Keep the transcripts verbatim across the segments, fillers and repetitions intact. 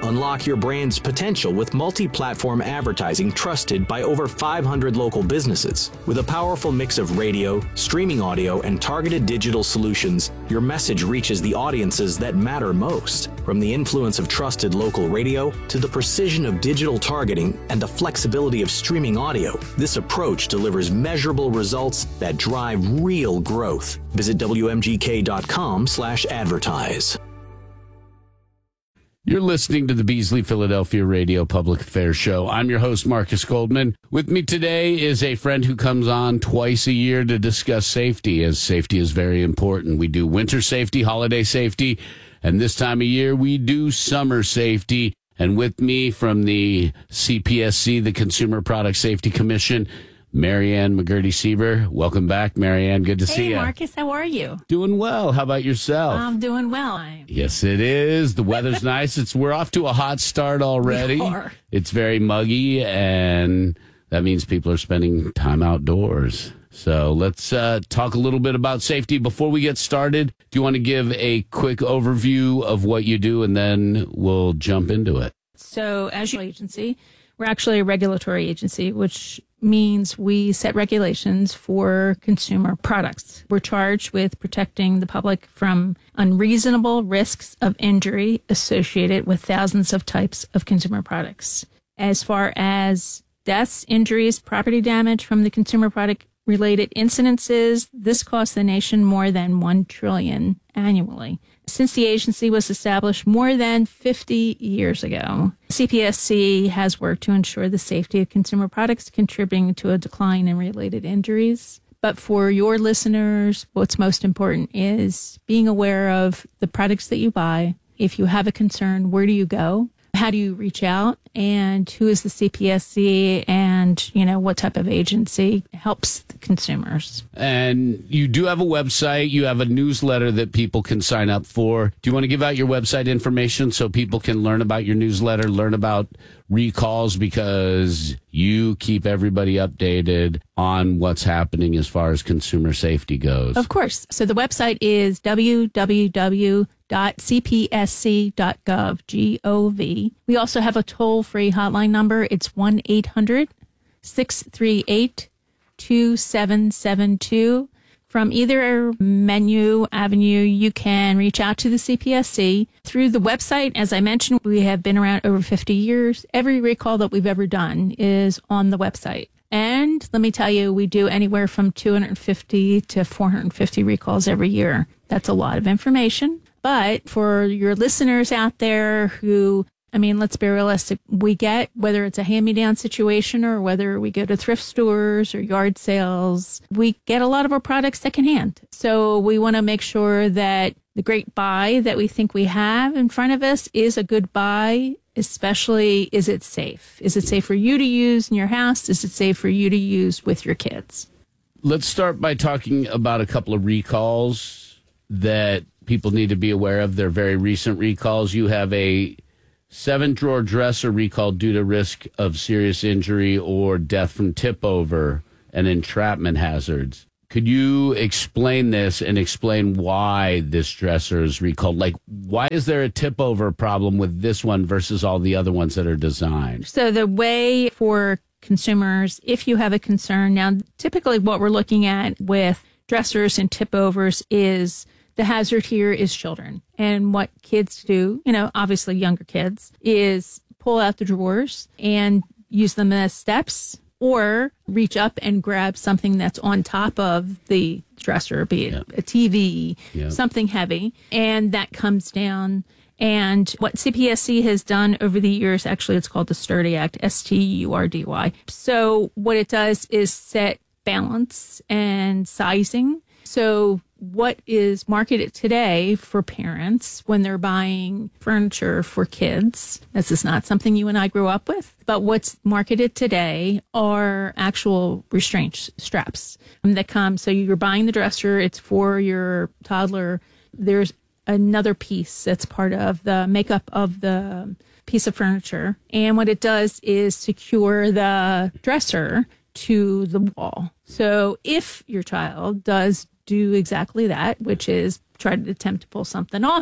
Unlock your brand's potential with multi-platform advertising trusted by over five hundred local businesses. With a powerful mix of radio, streaming audio, and targeted digital solutions, your message reaches the audiences that matter most. From the influence of trusted local radio to the precision of digital targeting and the flexibility of streaming audio, this approach delivers measurable results that drive real growth. Visit W M G K dot com slash advertise. You're listening to the Beasley Philadelphia Radio Public Affairs Show. I'm your host, Marcus Goldman. With me today is a friend who comes on twice a year to discuss safety, as safety is very important. We do winter safety, holiday safety, and this time of year we do summer safety. And with me from the C P S C, the Consumer Product Safety Commission, Marianne McGurty-Sieber. Welcome back, Marianne. Good to hey, see you. Hey, Marcus. How are you? Doing well. How about yourself? I'm doing well. I'm... Yes, it is. The weather's nice. It's We're off to a hot start already. We are. It's very muggy, and that means people are spending time outdoors. So let's uh, talk a little bit about safety. Before we get started, do you want to give a quick overview of what you do, and then we'll jump into it? So as your agency, we're actually a regulatory agency, which means we set regulations for consumer products. We're charged with protecting the public from unreasonable risks of injury associated with thousands of types of consumer products. As far as deaths, injuries, property damage from the consumer product related incidences, this costs the nation more than one trillion dollars annually. Since the agency was established more than fifty years ago, C P S C has worked to ensure the safety of consumer products, contributing to a decline in related injuries. But for your listeners, what's most important is being aware of the products that you buy. If you have a concern, where do you go? How do you reach out? And who is the C P S C? And, you know, what type of agency helps the consumers? And you do have a website. You have a newsletter that people can sign up for. Do you want to give out your website information so people can learn about your newsletter, learn about recalls, because you keep everybody updated on what's happening as far as consumer safety goes? Of course. So the website is w w w dot c p s c dot gov, G O V. We also have a toll-free hotline number. It's one eight hundred six three eight two seven seven two. From either menu avenue, you can reach out to the C P S C through the website. As I mentioned, we have been around over fifty years. Every recall that we've ever done is on the website. And let me tell you, we do anywhere from two hundred fifty to four hundred fifty recalls every year. That's a lot of information. But for your listeners out there who, I mean, let's be realistic. We get, whether it's a hand-me-down situation or whether we go to thrift stores or yard sales, we get a lot of our products secondhand. So we want to make sure that the great buy that we think we have in front of us is a good buy, especially is it safe? Is it safe for you to use in your house? Is it safe for you to use with your kids? Let's start by talking about a couple of recalls that people need to be aware of. They're very recent recalls. You have a seven-drawer dresser recall due to risk of serious injury or death from tip-over and entrapment hazards. Could you explain this and explain why this dresser is recalled? Like, why is there a tip-over problem with this one versus all the other ones that are designed? So the way for consumers, if you have a concern, now typically what we're looking at with dressers and tip-overs is the hazard here is children. And what kids do, you know, obviously younger kids, is pull out the drawers and use them as steps or reach up and grab something that's on top of the dresser, be it Yep. a T V, Yep. something heavy, and that comes down. And what C P S C has done over the years, actually it's called the Sturdy Act, S T U R D Y. So what it does is set balance and sizing. So what is marketed today for parents when they're buying furniture for kids, this is not something you and I grew up with, but what's marketed today are actual restraint straps that come. So you're buying the dresser, it's for your toddler. There's another piece that's part of the makeup of the piece of furniture. And what it does is secure the dresser to the wall. So if your child does do exactly that, which is try to attempt to pull something off,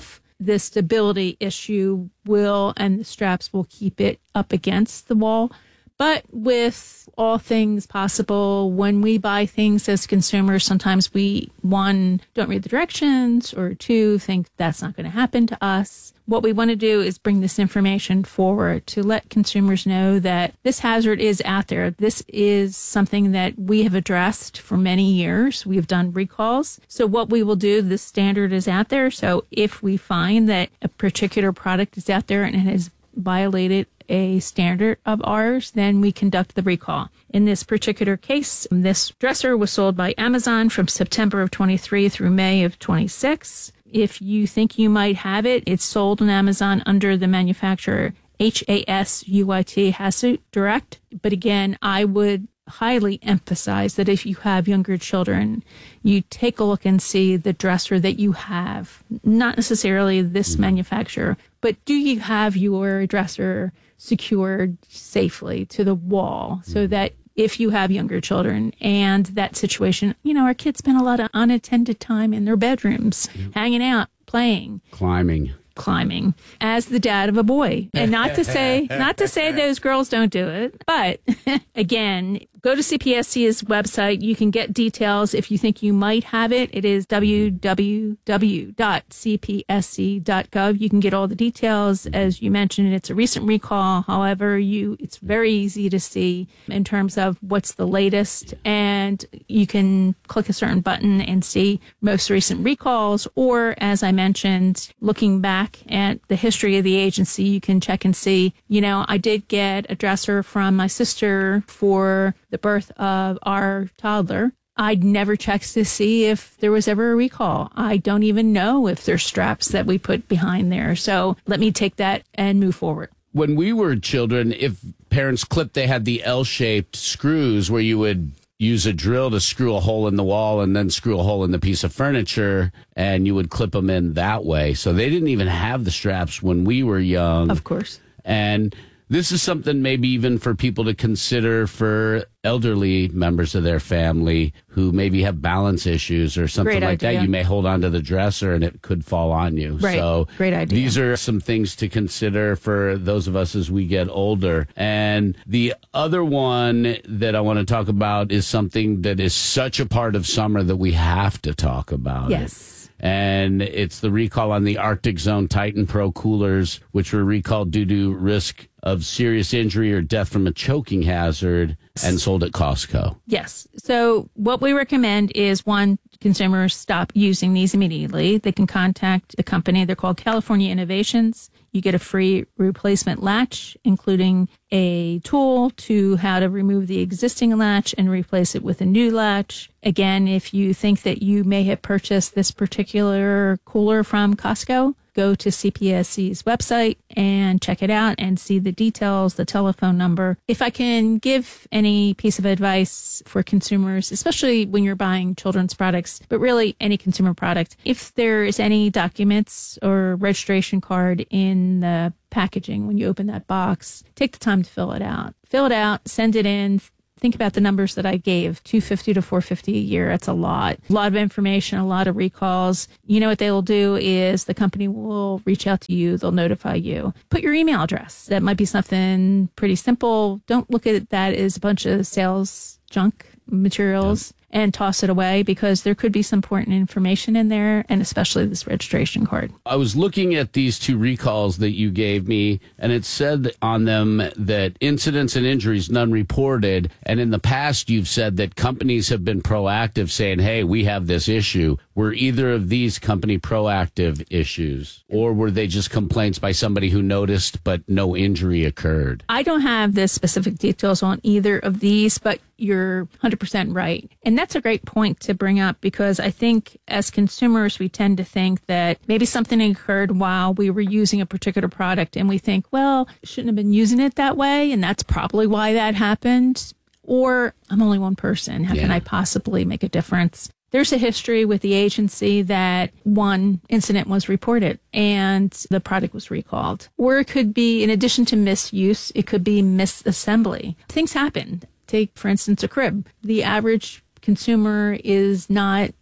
the stability issue will, and the straps will keep it up against the wall. But with all things possible, when we buy things as consumers, sometimes we, one, don't read the directions, or two, think that's not going to happen to us. What we want to do is bring this information forward to let consumers know that this hazard is out there. This is something that we have addressed for many years. We've done recalls. So what we will do, the standard is out there. So if we find that a particular product is out there and it has violated a standard of ours, then we conduct the recall. In this particular case, this dresser was sold by Amazon from September of twenty-three through May of twenty-six. If you think you might have it, it's sold on Amazon under the manufacturer H A S U I T, Hasut Direct. But again, I would highly emphasize that if you have younger children, you take a look and see the dresser that you have, not necessarily this manufacturer, but do you have your dresser secured safely to the wall so that if you have younger children and that situation, you know, our kids spend a lot of unattended time in their bedrooms, hanging out, playing, climbing. climbing as the dad of a boy. And not to say, not to say those girls don't do it, but again, go to C P S C's website. You can get details if you think you might have it. It is w w w dot c p s c dot gov. You can get all the details. As you mentioned, it's a recent recall. However, you, it's very easy to see in terms of what's the latest, and you can click a certain button and see most recent recalls, or as I mentioned, looking back at the history of the agency, you can check and see, you know, I did get a dresser from my sister for the birth of our toddler. I'd never checked to see if there was ever a recall. I don't even know if there's straps that we put behind there. So let me take that and move forward. When we were children, if parents clipped, they had the L-shaped screws where you would use a drill to screw a hole in the wall and then screw a hole in the piece of furniture, and you would clip them in that way. So they didn't even have the straps when we were young. Of course. And this is something maybe even for people to consider for elderly members of their family who maybe have balance issues or something Great like idea. that. You may hold on to the dresser and it could fall on you. Right. So Great idea. These are some things to consider for those of us as we get older. And the other one that I want to talk about is something that is such a part of summer that we have to talk about. Yes. It. And it's the recall on the Arctic Zone Titan Pro coolers, which were recalled due to risk of serious injury or death from a choking hazard and sold at Costco. Yes. So what we recommend is, one, consumers stop using these immediately. They can contact the company. They're called California Innovations. You get a free replacement latch, including a tool to how to remove the existing latch and replace it with a new latch. Again, if you think that you may have purchased this particular cooler from Costco, go to C P S C's website and check it out and see the details, the telephone number. If I can give any piece of advice for consumers, especially when you're buying children's products, but really any consumer product, if there is any documents or registration card in the packaging when you open that box, take the time to fill it out. Fill it out, send it in. Think about the numbers that I gave, two hundred fifty to four hundred fifty a year. That's a lot. A lot of information, a lot of recalls. You know what they will do is the company will reach out to you. They'll notify you. Put your email address. That might be something pretty simple. Don't look at that as a bunch of sales junk materials. Yep. And toss it away, because there could be some important information in there, and especially this registration card. I was looking at these two recalls that you gave me, and it said on them that incidents and injuries, none reported. And in the past, you've said that companies have been proactive, saying, hey, we have this issue. Were either of these company proactive issues, or were they just complaints by somebody who noticed but no injury occurred? I don't have the specific details on either of these, but you're one hundred percent right. And that's a great point to bring up, because I think as consumers, we tend to think that maybe something occurred while we were using a particular product, and we think, well, shouldn't have been using it that way, and that's probably why that happened. Or I'm only one person. How yeah. can I possibly make a difference? There's a history with the agency that one incident was reported and the product was recalled. Or it could be, in addition to misuse, it could be misassembly. Things happen. Take, for instance, a crib. The average consumer is not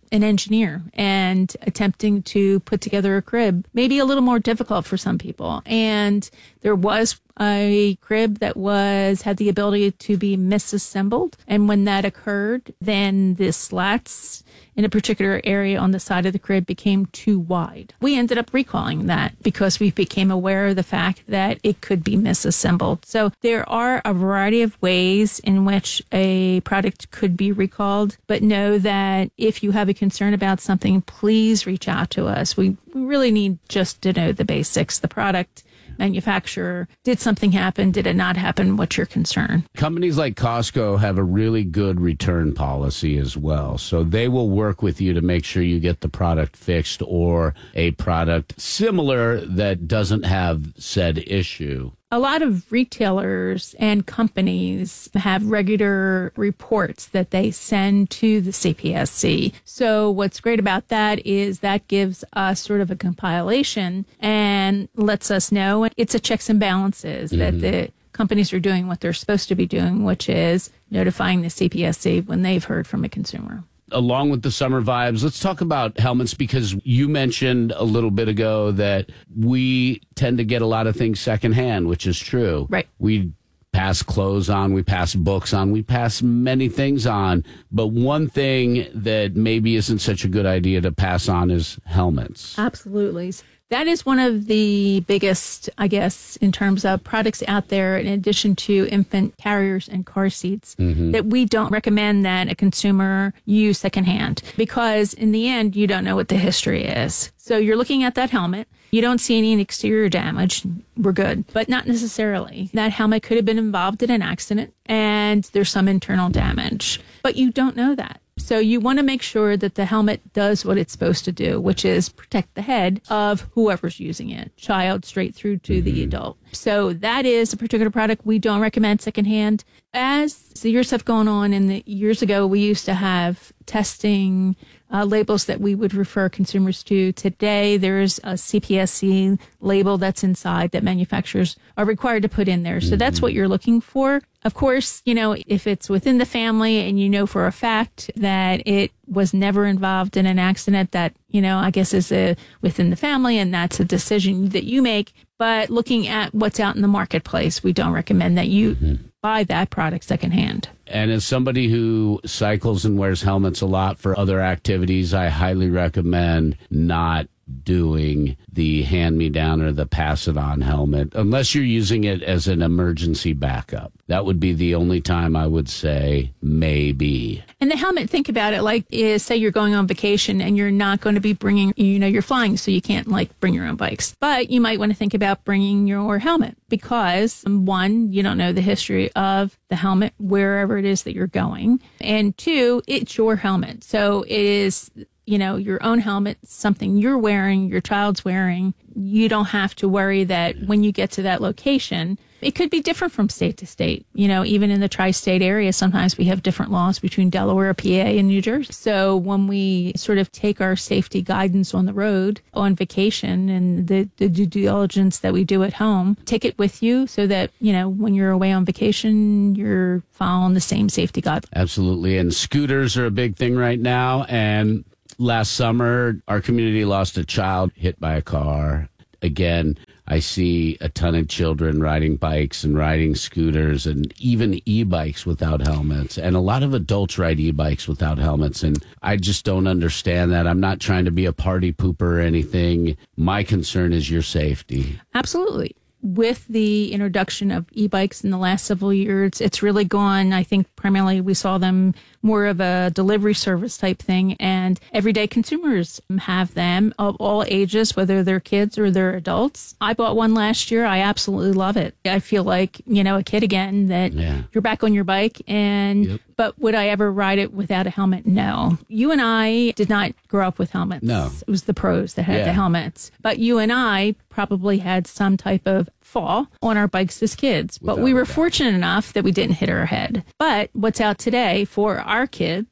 an engineer and attempting to put together a crib may be a little more difficult for some people. And there was a crib that was had the ability to be misassembled. And when that occurred, then the slats in a particular area on the side of the crib became too wide. We ended up recalling that because we became aware of the fact that it could be misassembled. So there are a variety of ways in which a product could be recalled, but know that if you have a concern about something, please reach out to us. We really need just to know the basics, the product, manufacturer. Did something happen? Did it not happen? What's your concern? Companies like Costco have a really good return policy as well. So they will work with you to make sure you get the product fixed or a product similar that doesn't have said issue. A lot of retailers and companies have regular reports that they send to the C P S C. So what's great about that is that gives us sort of a compilation and lets us know it's a checks and balances, mm-hmm. that the companies are doing what they're supposed to be doing, which is notifying the C P S C when they've heard from a consumer. Along with the summer vibes, let's talk about helmets, because you mentioned a little bit ago that we tend to get a lot of things secondhand, which is true. Right. We pass clothes on, we pass books on, we pass many things on. But one thing that maybe isn't such a good idea to pass on is helmets. Absolutely. That is one of the biggest, I guess, in terms of products out there, in addition to infant carriers and car seats, mm-hmm. that we don't recommend that a consumer use secondhand, because in the end, you don't know what the history is. So you're looking at that helmet. You don't see any exterior damage. We're good, but not necessarily. That helmet could have been involved in an accident and there's some internal damage, but you don't know that. So you want to make sure that the helmet does what it's supposed to do, which is protect the head of whoever's using it, child straight through to mm-hmm. the adult. So that is a particular product we don't recommend secondhand. As the years have gone on, and the years ago we used to have testing uh, labels that we would refer consumers to. Today there's a C P S C label that's inside that manufacturers are required to put in there. So mm-hmm. that's what you're looking for. Of course, you know, if it's within the family and you know for a fact that it was never involved in an accident, that, you know, I guess is a, within the family, and that's a decision that you make. But looking at what's out in the marketplace, we don't recommend that you mm-hmm. buy that product secondhand. And as somebody who cycles and wears helmets a lot for other activities, I highly recommend not doing the hand-me-down or the pass-it-on helmet unless you're using it as an emergency backup. That would be the only time I would say maybe. And the helmet, think about it like, is say you're going on vacation and you're not going to be bringing, you know, you're flying, so you can't like bring your own bikes. But you might want to think about bringing your helmet because, one, you don't know the history of the helmet wherever it is that you're going. And two, it's your helmet. So it is, you know, your own helmet, something you're wearing, your child's wearing. You don't have to worry that when you get to that location, it could be different from state to state. You know, even in the tri-state area, sometimes we have different laws between Delaware, P A, and New Jersey. So when we sort of take our safety guidance on the road, on vacation, and the, the due diligence that we do at home, take it with you so that, you know, when you're away on vacation, you're following the same safety guidelines. Absolutely. And scooters are a big thing right now. And last summer, our community lost a child hit by a car. Again, I see a ton of children riding bikes and riding scooters and even e-bikes without helmets. And a lot of adults ride e-bikes without helmets. And I just don't understand that. I'm not trying to be a party pooper or anything. My concern is your safety. Absolutely. With the introduction of e-bikes in the last several years, it's really gone. I think primarily we saw them more of a delivery service type thing, and everyday consumers have them of all ages, whether they're kids or they're adults. I bought one last year. I absolutely love it. I feel like, you know, a kid again, that yeah. you're back on your bike. And yep. But would I ever ride it without a helmet? No. You and I did not grow up with helmets. No. It was the pros that had yeah. the helmets. But you and I probably had some type of fall on our bikes as kids. Without but we were fortunate enough that we didn't hit our head. But what's out today for our kids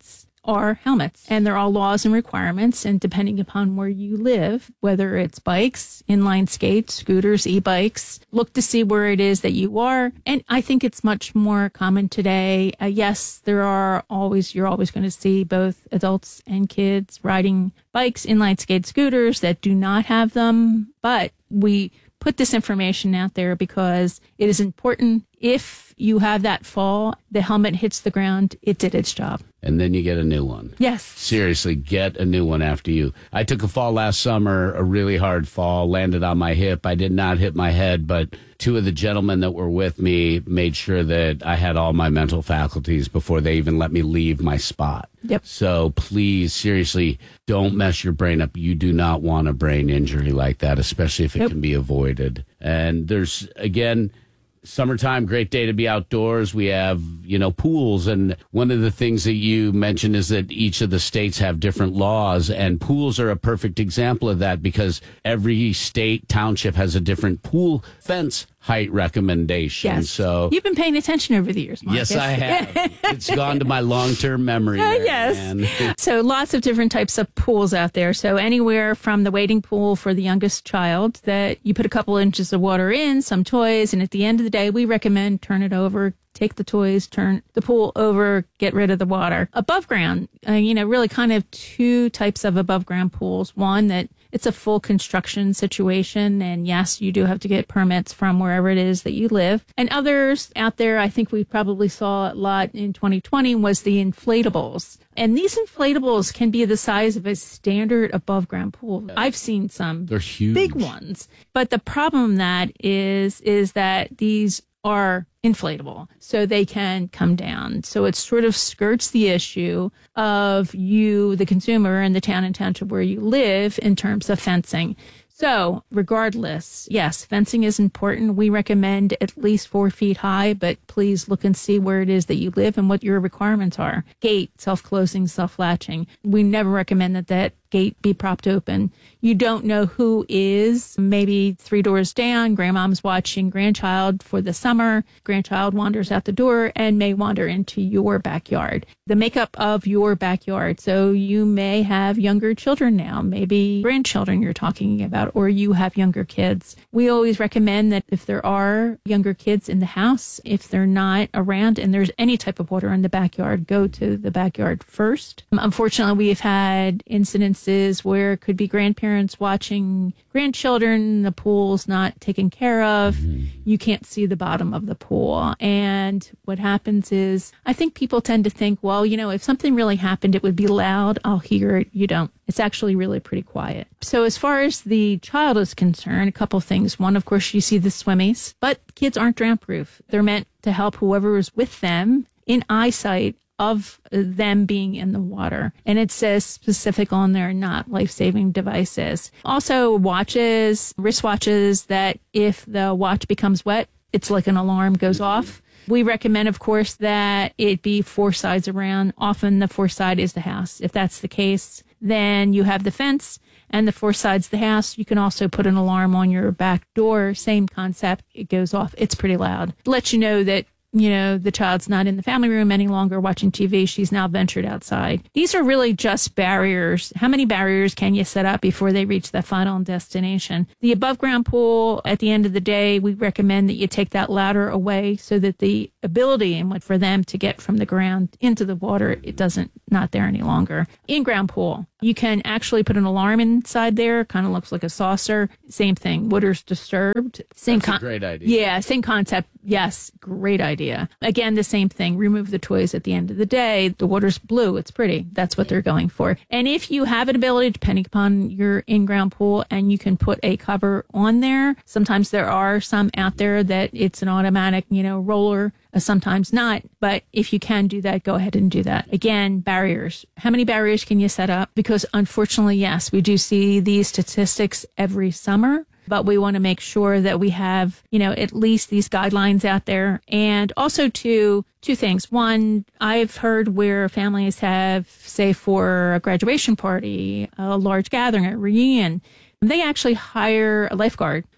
are helmets, and they're all laws and requirements. And depending upon where you live, whether it's bikes, inline skates, scooters, e-bikes, look to see where it is that you are. And I think it's much more common today. Uh, yes, there are always, you're always going to see both adults and kids riding bikes, inline skate, scooters that do not have them. But we put this information out there because it is important. If you have that fall, the helmet hits the ground, it did its job. And then you get a new one. Yes. Seriously, get a new one after you. I took a fall last summer, a really hard fall, landed on my hip. I did not hit my head, but two of the gentlemen that were with me made sure that I had all my mental faculties before they even let me leave my spot. Yep. So please, seriously, don't mess your brain up. You do not want a brain injury like that, especially if it Nope. can be avoided. And there's, again, summertime, great day to be outdoors. We have, you know, pools. And one of the things that you mentioned is that each of the states have different laws, and pools are a perfect example of that because every state township has a different pool fence height recommendation. Yes. So You've been paying attention over the years, Mark. yes, I have. It's gone to my long-term memory. Uh, there, yes. man. So lots of different types of pools out there. So anywhere from the wading pool for the youngest child that you put a couple inches of water in, some toys, and at the end of the day, we recommend turn it over, take the toys, turn the pool over, get rid of the water. Above ground, uh, you know, really kind of two types of above ground pools. One that it's a full construction situation. And yes, you do have to get permits from wherever it is that you live. And others out there, I think we probably saw a lot in twenty twenty was the inflatables. And these inflatables can be the size of a standard above ground pool. I've seen some They're huge. big ones. But the problem that is, is that these are inflatable, so they can come down. So it sort of skirts the issue of you, the consumer, and the town and township where you live in terms of fencing. So regardless, yes, fencing is important. We recommend at least four feet high, but please look and see where it is that you live and what your requirements are. Gate, self-closing, self-latching. We never recommend that that gate be propped open. You don't know who is maybe three doors down. Grandmom's watching grandchild for the summer. Grandchild wanders out the door and may wander into your backyard. The makeup of your backyard. So you may have younger children now, maybe grandchildren you're talking about, or you have younger kids. We always recommend that if there are younger kids in the house, if they're not around and there's any type of water in the backyard, go to the backyard first. Unfortunately, we've had incidents where it could be grandparents watching grandchildren, the pool's not taken care of, mm-hmm. you can't see the bottom of the pool. And what happens is, I think people tend to think, well, you know, if something really happened, it would be loud, I'll hear it. You don't. It's actually really pretty quiet. So as far as the child is concerned, a couple things. One, of course, you see the swimmies, but kids aren't drown proof. They're meant to help whoever is with them in eyesight of them being in the water. And it says specific on there, not life-saving devices. Also, watches, wristwatches, that if the watch becomes wet, it's like an alarm goes off. We recommend, of course, that it be four sides around. Often the fourth side is the house. If that's the case, then you have the fence and the four sides of the house. You can also put an alarm on your back door. Same concept. It goes off. It's pretty loud. Let you know that, you know, the child's not in the family room any longer watching T V. She's now ventured outside. These are really just barriers. How many barriers can you set up before they reach the final destination? The above ground pool, at the end of the day, we recommend that you take that ladder away so that the ability and what for them to get from the ground into the water, it doesn't, not there any longer. In-ground pool, you can actually put an alarm inside there. Kind of looks like a saucer. Same thing. Water's disturbed. Same That's con- a great idea. Yeah, same concept. Yes, great idea. Again, the same thing. Remove the toys at the end of the day. The water's blue. It's pretty. That's what they're going for. And if you have an ability, depending upon your in-ground pool, and you can put a cover on there, sometimes there are some out there that it's an automatic, you know, roller. Sometimes not, but if you can do that, go ahead and do that. Again, barriers. How many barriers can you set up? Because unfortunately, yes, we do see these statistics every summer, but we want to make sure that we have, you know, at least these guidelines out there. And also two, two things. One, I've heard where families have, say, for a graduation party, a large gathering, a reunion, they actually hire a lifeguard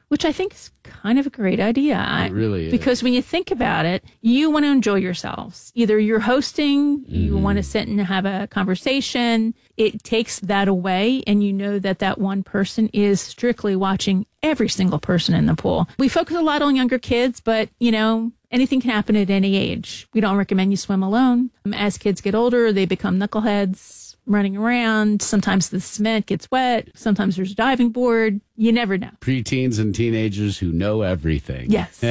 which I think is kind of a great idea. It really is. Because when you think about it, you want to enjoy yourselves. Either you're hosting, mm-hmm. you want to sit and have a conversation. It takes that away, and you know that that one person is strictly watching every single person in the pool. We focus a lot on younger kids, but, you know, anything can happen at any age. We don't recommend you swim alone. As kids get older, they become knuckleheads, running around. Sometimes the cement gets wet. Sometimes there's a diving board. You never know. Preteens and teenagers who know everything. Yes.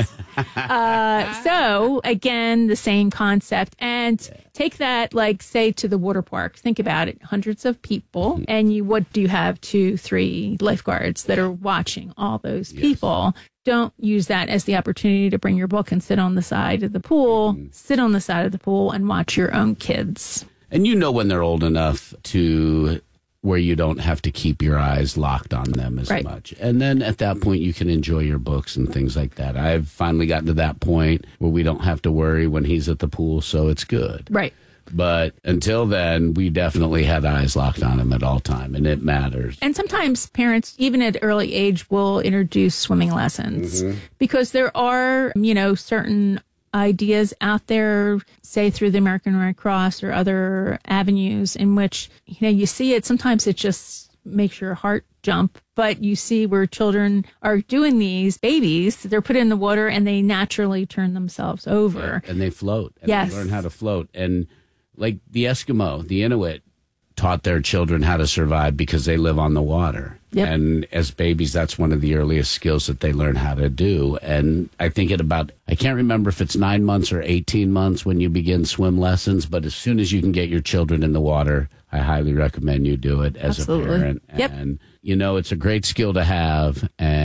uh, so, again, the same concept. And take that, like, say, to the water park. Think about it. Hundreds of people. Mm-hmm. And you, what do you have? Two, three lifeguards that are watching all those people. Yes. Don't use that as the opportunity to bring your book and sit on the side of the pool, mm-hmm. sit on the side of the pool and watch your own kids. And you know when they're old enough to where you don't have to keep your eyes locked on them as right. much. And then at that point, you can enjoy your books and things like that. I've finally gotten to that point where we don't have to worry when he's at the pool, so it's good. Right. But until then, we definitely had eyes locked on him at all time, and it matters. And sometimes parents, even at early age, will introduce swimming lessons mm-hmm. because there are, you know, certain ideas out there, say through the American Red Cross or other avenues in which, you know, you see it. Sometimes it just makes your heart jump, but you see where children are doing these babies, they're put in the water and they naturally turn themselves over. Yeah, and they float. And yes. They learn how to float. And like the Eskimo, the Inuit taught their children how to survive because they live on the water. Yep. And as babies, that's one of the earliest skills that they learn how to do. And I think at about, I can't remember if it's nine months or eighteen months when you begin swim lessons, but as soon as you can get your children in the water, I highly recommend you do it as Absolutely. a parent. Yep. And, you know, it's a great skill to have,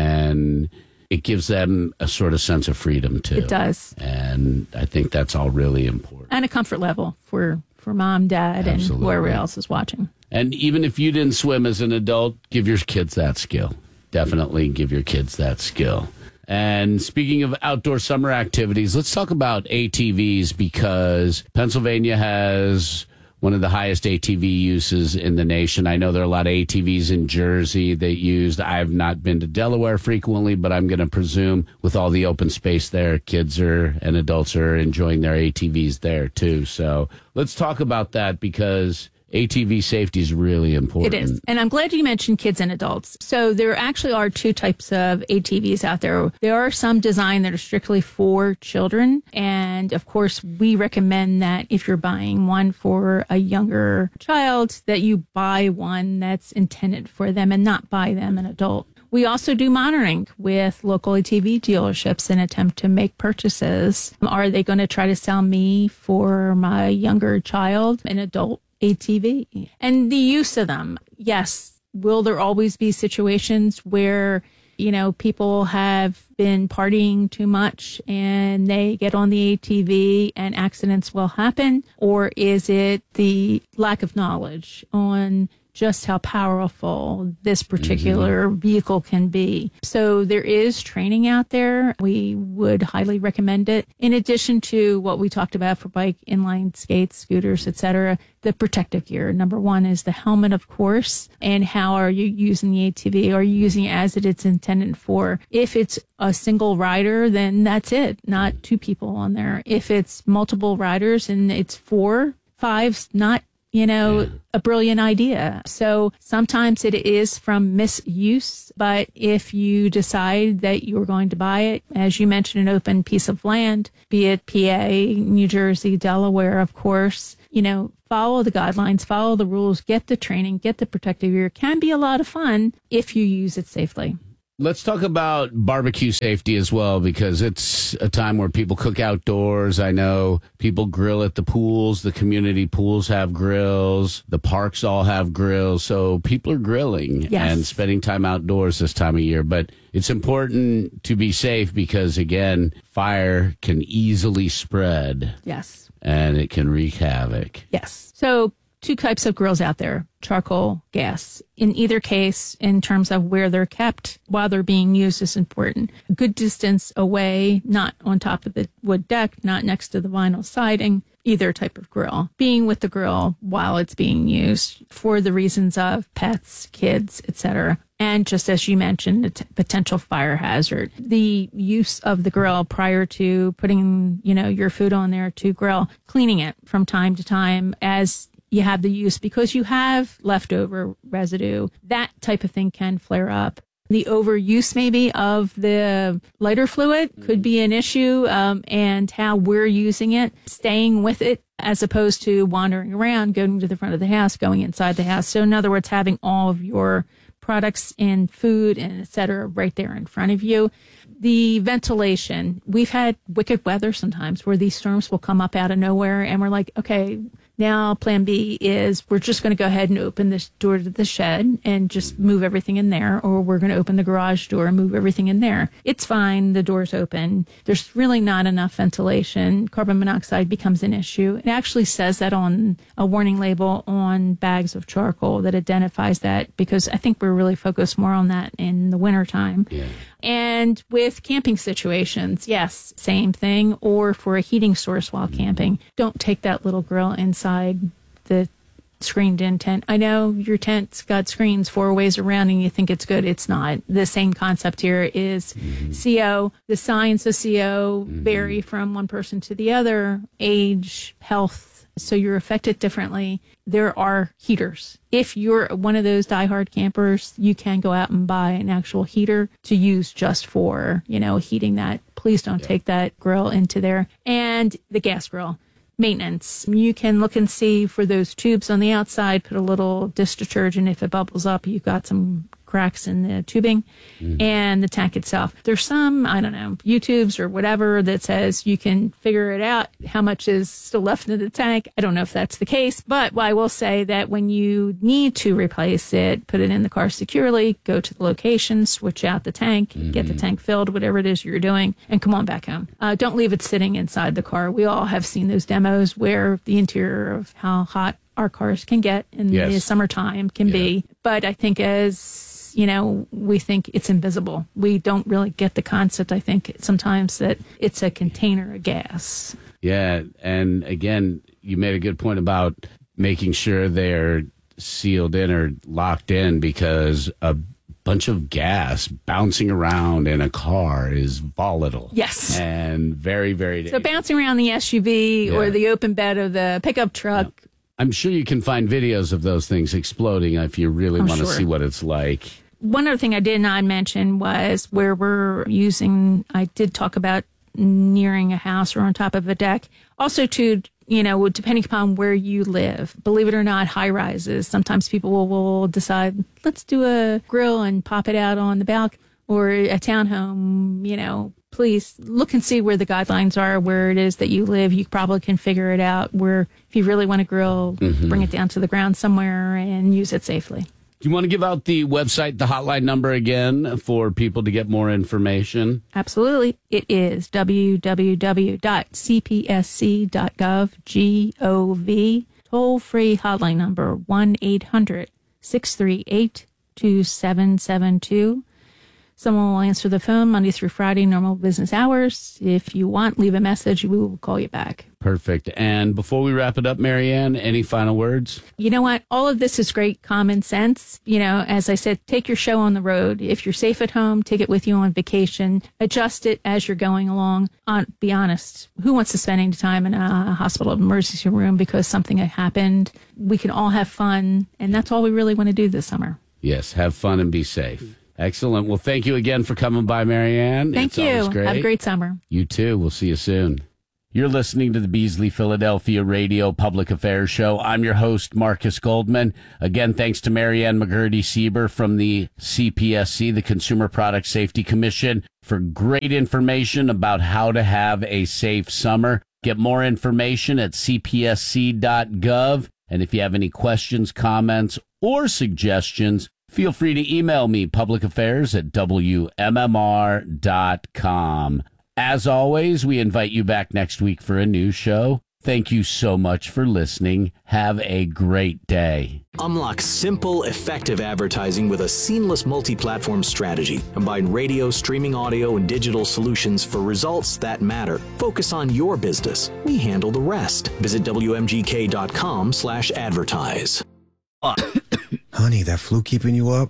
and it gives them a sort of sense of freedom, too. It does. And I think that's all really important. And a comfort level for, for mom, dad, Absolutely. and whoever else is watching. And even if you didn't swim as an adult, give your kids that skill. Definitely give your kids that skill. And speaking of outdoor summer activities, let's talk about A T Vs, because Pennsylvania has one of the highest A T V uses in the nation. I know there are a lot of A T Vs in Jersey that used. I've not been to Delaware frequently, but I'm going to presume with all the open space there, kids are and adults are enjoying their A T Vs there too. So let's talk about that, because A T V safety is really important. It is. And I'm glad you mentioned kids and adults. So there actually are two types of A T Vs out there. There are some designed that are strictly for children. And of course, we recommend that if you're buying one for a younger child, that you buy one that's intended for them and not buy them an adult. We also do monitoring with local A T V dealerships in an attempt to make purchases. Are they going to try to sell me for my younger child an adult A T V? And the use of them. Yes. Will there always be situations where, you know, people have been partying too much and they get on the A T V and accidents will happen? Or is it the lack of knowledge on just how powerful this particular mm-hmm. vehicle can be? So there is training out there. We would highly recommend it. In addition to what we talked about for bike, inline skates, scooters, et cetera, the protective gear. Number one is the helmet, of course. And how are you using the A T V? Are you using it as it it's intended for? If it's a single rider, then that's it. Not two people on there. If it's multiple riders and it's four, five, not you know, yeah. a brilliant idea. So sometimes it is from misuse, but if you decide that you're going to buy it, as you mentioned, an open piece of land, be it P A, New Jersey, Delaware, of course, you know, follow the guidelines, follow the rules, get the training, get the protective gear. It can be a lot of fun if you use it safely. Let's talk about barbecue safety as well, because it's a time where people cook outdoors. I know people grill at the pools. The community pools have grills. The parks all have grills. So people are grilling yes. and spending time outdoors this time of year. But it's important to be safe because, again, fire can easily spread. Yes. And it can wreak havoc. Yes. So two types of grills out there, charcoal, gas. In either case, in terms of where they're kept while they're being used is important. A good distance away, not on top of the wood deck, not next to the vinyl siding, either type of grill. Being with the grill while it's being used for the reasons of pets, kids, et cetera. And just as you mentioned, the t- potential fire hazard, the use of the grill prior to putting, you know, your food on there to grill, cleaning it from time to time as you have the use, because you have leftover residue, that type of thing can flare up. The overuse maybe of the lighter fluid could be an issue, um, and how we're using it, staying with it as opposed to wandering around, going to the front of the house, going inside the house. So in other words, having all of your products and food and et cetera right there in front of you. The ventilation, we've had wicked weather sometimes where these storms will come up out of nowhere and we're like, okay, now plan B is we're just going to go ahead and open this door to the shed and just move everything in there, or we're going to open the garage door and move everything in there. It's fine. The door's open. There's really not enough ventilation. Carbon monoxide becomes an issue. It actually says that on a warning label on bags of charcoal that identifies that, because I think we're really focused more on that in the wintertime. Yeah. And with camping situations, yes, same thing. Or for a heating source while camping, don't take that little grill inside the screened-in tent. I know your tent's got screens four ways around and you think it's good. It's not. The same concept here is mm-hmm. C O. The signs of C O mm-hmm. vary from one person to the other, age, health. So you're affected differently. There are heaters. If you're one of those diehard campers, you can go out and buy an actual heater to use just for, you know, heating that. Please don't yeah. take that grill into there. And the gas grill. Maintenance. You can look and see for those tubes on the outside, put a little dish detergent. If it bubbles up, you've got some cracks in the tubing mm. and the tank itself. There's some, I don't know, YouTubes or whatever that says you can figure it out how much is still left in the tank. I don't know if that's the case, but I will say that when you need to replace it, put it in the car securely, go to the location, switch out the tank, mm-hmm. get the tank filled, whatever it is you're doing, and come on back home. Uh, don't leave it sitting inside the car. We all have seen those demos where the interior of how hot our cars can get in yes. the summertime can yeah. be. But I think as you know, we think it's invisible. We don't really get the concept, I think, sometimes that it's a container of gas. Yeah, and again, you made a good point about making sure they're sealed in or locked in, because a bunch of gas bouncing around in a car is volatile. Yes. And very, very dangerous. So bouncing around the S U V yeah. or the open bed of the pickup truck. Yeah. I'm sure you can find videos of those things exploding if you really want to sure. see what it's like. One other thing I did not mention was where we're using, I did talk about nearing a house or on top of a deck. Also to, you know, depending upon where you live, believe it or not, high rises, sometimes people will, will decide, let's do a grill and pop it out on the balcony, or a townhome. You know, please look and see where the guidelines are, where it is that you live. You probably can figure it out where if you really want to grill, mm-hmm. bring it down to the ground somewhere and use it safely. Do you want to give out the website, the hotline number again for people to get more information? Absolutely. It is w w w dot c p s c dot gov, G O V. Toll-free hotline number one eight hundred six three eight two seven seven two. Someone will answer the phone Monday through Friday, normal business hours. If you want, leave a message. We will call you back. Perfect. And before we wrap it up, Marianne, any final words? You know what? All of this is great common sense. You know, as I said, take your show on the road. If you're safe at home, take it with you on vacation. Adjust it as you're going along. On, be honest. Who wants to spend any time in a hospital emergency room because something had happened? We can all have fun, and that's all we really want to do this summer. Yes, have fun and be safe. Excellent. Well, thank you again for coming by, Marianne. Thank it's you. Great. Have a great summer. You too. We'll see you soon. You're listening to the Beasley Philadelphia Radio Public Affairs Show. I'm your host, Marcus Goldman. Again, thanks to Marianne McGurty-Sieber from the C P S C, the Consumer Product Safety Commission, for great information about how to have a safe summer. Get more information at c p s c dot gov. And if you have any questions, comments, or suggestions, feel free to email me, publicaffairs at w m m r dot com. As always, we invite you back next week for a new show. Thank you so much for listening. Have a great day. Unlock simple, effective advertising with a seamless multi-platform strategy. Combine radio, streaming audio, and digital solutions for results that matter. Focus on your business. We handle the rest. Visit w m g k dot com slash advertise. Honey, that flu keeping you up?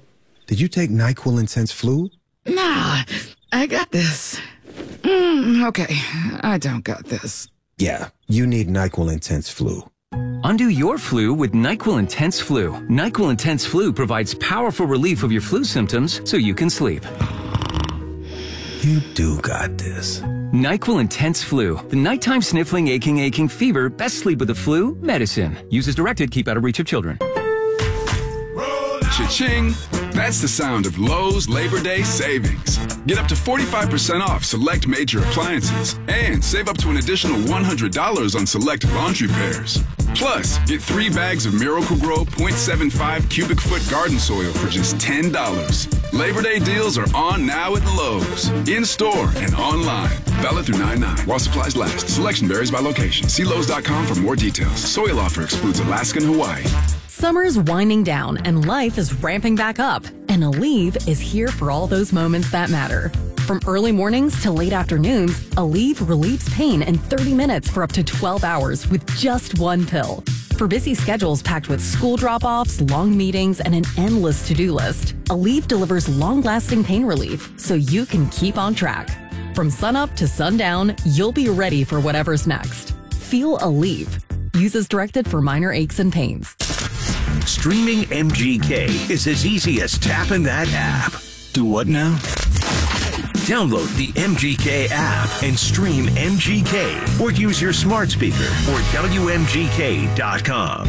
did you take NyQuil Intense Flu? Nah, I got this. Mm, okay, I don't got this. Yeah, you need NyQuil Intense Flu. Undo your flu with NyQuil Intense Flu. NyQuil Intense Flu provides powerful relief of your flu symptoms so you can sleep. You do got this. NyQuil Intense Flu. The nighttime sniffling, aching, aching fever. Best sleep with the flu medicine. Use as directed. Keep out of reach of children. Cha-ching! That's the sound of Lowe's Labor Day savings. Get up to forty-five percent off select major appliances and save up to an additional one hundred dollars on select laundry pairs. Plus, get three bags of Miracle-Gro point seven five cubic foot garden soil for just ten dollars. Labor Day deals are on now at Lowe's, in-store and online. Valid through nine nine while supplies last. Selection varies by location. See Lowe's dot com for more details. Soil offer excludes Alaska and Hawaii. Summer's winding down and life is ramping back up. And Aleve is here for all those moments that matter. From early mornings to late afternoons, Aleve relieves pain in thirty minutes for up to twelve hours with just one pill. For busy schedules packed with school drop-offs, long meetings, and an endless to-do list, Aleve delivers long-lasting pain relief so you can keep on track. From sunup to sundown, you'll be ready for whatever's next. Feel Aleve. Use as directed for minor aches and pains. Streaming M G K is as easy as tapping that app. Do what now? Download the M G K app and stream M G K or use your smart speaker or W M G K dot com.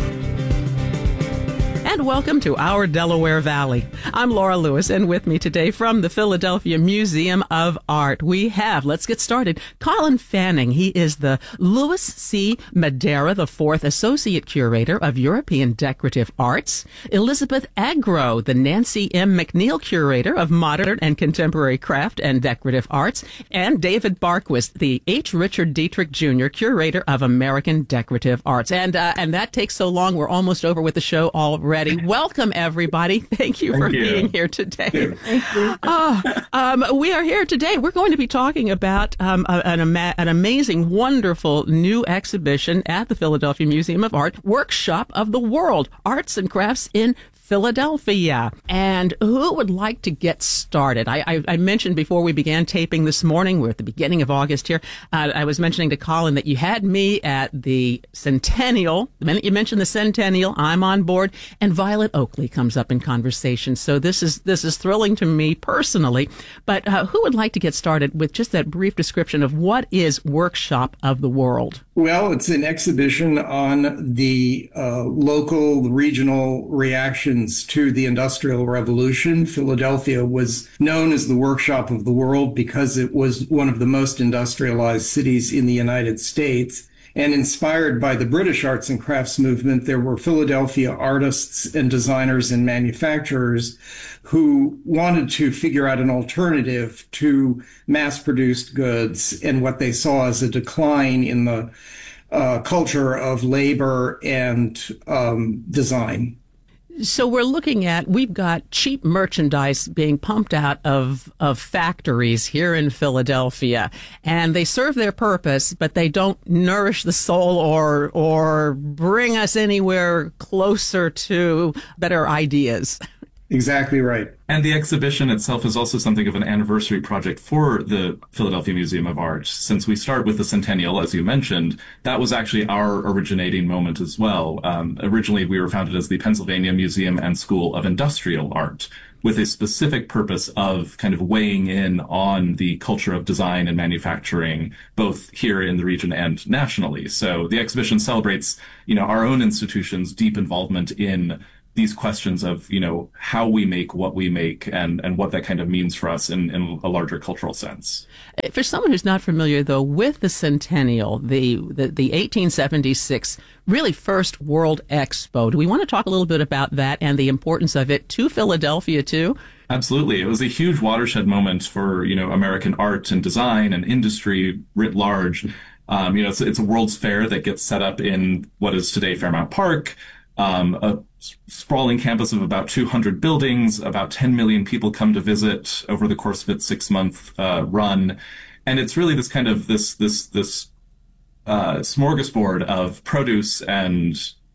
And welcome to our Delaware Valley. I'm Laura Lewis, and with me today from the Philadelphia Museum of Art, we have, let's get started, Colin Fanning. He is the Louis C. Madeira the fourth Associate Curator of European Decorative Arts, Elizabeth Agro, the Nancy M. McNeil Curator of Modern and Contemporary Craft and Decorative Arts, and David Barquist, the H. Richard Dietrich Junior Curator of American Decorative Arts. And uh, and that takes so long, we're almost over with the show already. Welcome, everybody. Thank you Thank for you. being here today. Thank you. Oh, um, we are here today. We're going to be talking about um, an, ama- an amazing, wonderful new exhibition at the Philadelphia Museum of Art, Workshop of the World, Arts and Crafts in Philadelphia. And who would like to get started? I, I, I mentioned before we began taping this morning, we're at the beginning of August here, uh, I was mentioning to Colin that you had me at the Centennial. The minute you mentioned the Centennial, I'm on board, and Violet Oakley comes up in conversation. So this is this is thrilling to me personally. But uh, who would like to get started with just that brief description of what is Workshop of the World? Well, it's an exhibition on the uh, local, regional reactions to the Industrial Revolution. Philadelphia was known as the Workshop of the World because it was one of the most industrialized cities in the United States. And inspired by the British arts and crafts movement, there were Philadelphia artists and designers and manufacturers who wanted to figure out an alternative to mass-produced goods and what they saw as a decline in the uh, culture of labor and um, design. So we're looking at, we've got cheap merchandise being pumped out of, of factories here in Philadelphia, and they serve their purpose, but they don't nourish the soul or, or bring us anywhere closer to better ideas. Exactly right. And the exhibition itself is also something of an anniversary project for the Philadelphia Museum of Art. Since we start with the Centennial, as you mentioned, that was actually our originating moment as well. Um, originally, we were founded as the Pennsylvania Museum and School of Industrial Art, with a specific purpose of kind of weighing in on the culture of design and manufacturing, both here in the region and nationally. So the exhibition celebrates, you know, our own institution's deep involvement in these questions of, you know, how we make what we make and, and what that kind of means for us in, in a larger cultural sense. For someone who's not familiar, though, with the Centennial, the, the, the eighteen seventy-six really first World Expo, do we want to talk a little bit about that and the importance of it to Philadelphia, too? Absolutely. It was a huge watershed moment for, you know, American art and design and industry writ large. Um, you know, it's, it's a World's Fair that gets set up in what is today Fairmount Park. Um, a sprawling campus of about two hundred buildings, about ten million people come to visit over the course of its six month uh, run. And it's really this kind of this, this, this uh, smorgasbord of produce and